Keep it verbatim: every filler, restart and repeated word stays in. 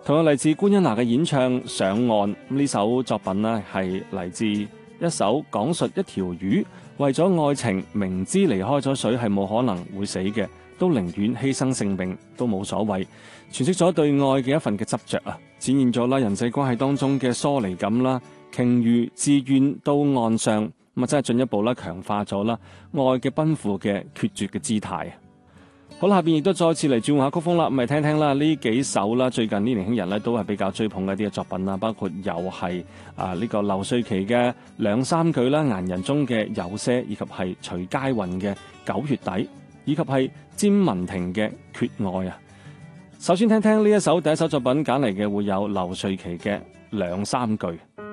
同樣嚟自官恩娜嘅演唱《上岸》，呢首作品呢係嚟自一首講述一條魚為咗愛情明知離開咗水係冇可能會死嘅，都寧願犧牲性命都冇所謂，詮釋咗對愛嘅一份嘅執着啊，展現咗啦人際關係當中嘅疏離感啦，鯨魚自願到岸上，咁啊真係進一步啦強化咗啦愛嘅奔赴嘅決絕嘅姿態。好啦，下邊亦都再次嚟轉換下曲風啦，咁嚟聽聽啦呢幾首啦，最近啲年輕人咧都係比較追捧嘅一啲嘅作品啦，包括又係啊呢個劉瑞琦嘅兩三句啦，顏人中嘅有些，以及係徐佳韻嘅九月底，以及係詹文婷嘅缺愛啊。首先聽聽呢一首第一首作品揀嚟嘅會有劉瑞琦嘅兩三句。